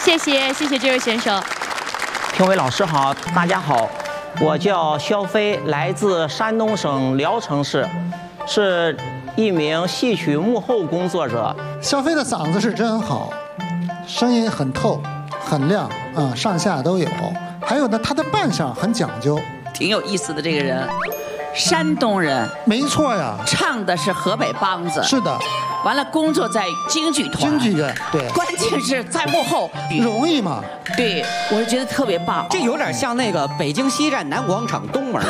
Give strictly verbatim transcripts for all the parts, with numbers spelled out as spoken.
谢谢谢谢这位选手。 评委老师好，大家好，我叫肖飞，来自山东省聊城市，是一名戏曲幕后工作者。 肖飞的嗓子是真好，声音很透很亮啊、嗯，上下都有。还有呢，他的扮相很讲究， 挺有意思的这个人。山东人， 没错呀， 唱的是河北梆子， 是的。 完了，工作在京剧团， 京剧院，对， 关键是在幕后， 容易吗？ 对，我是觉得特别棒。 这有点像那个北京西站南广场东门。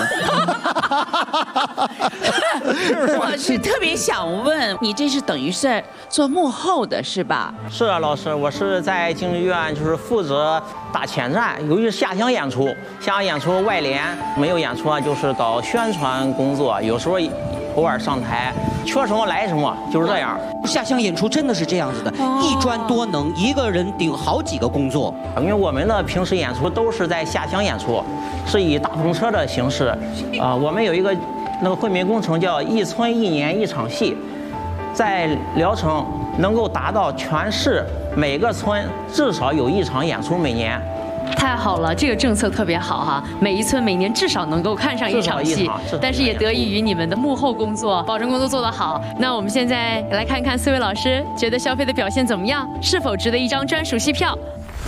我是特别想问你，这是等于是做幕后的是吧？ 是啊，老师，我是在京剧院，就是负责打前站，由于下乡演出，下乡演出外联没有演出啊，就是搞宣传工作，有时候偶尔上台，缺什么来什么，就是这样。 下乡演出真的是这样子的，哦、一专多能，一个人顶好几个工作。 因为我们的平时演出都是在下乡演出，是以大篷车的形式。啊、呃，我们有一个那个惠民工程叫一村一年一场戏，在聊城能够达到全市每个村至少有一场演出每年。 太好了，这个政策特别好哈，每一村每年至少能够看上一场戏，但是也得益于你们的幕后工作，保证工作做得好。那我们现在来看看四位老师觉得肖飞的表现怎么样，是否值得一张专属戏票？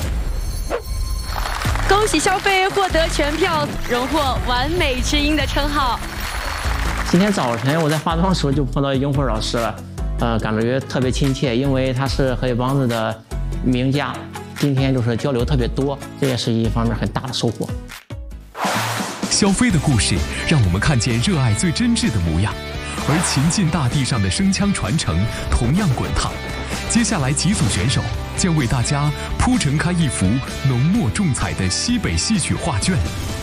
恭喜肖飞获得全票，荣获完美知音的称号。 今天早晨我在化妆的时候就碰到英慧老师了，呃，感觉特别亲切，因为他是河北梆子的名家。今天就是交流特别多，这也是一方面很大的收获。 肖飞的故事让我们看见热爱最真挚的模样，而秦晋大地上的声腔传承同样滚烫。接下来几组选手将为大家铺陈开一幅浓墨重彩的西北戏曲画卷。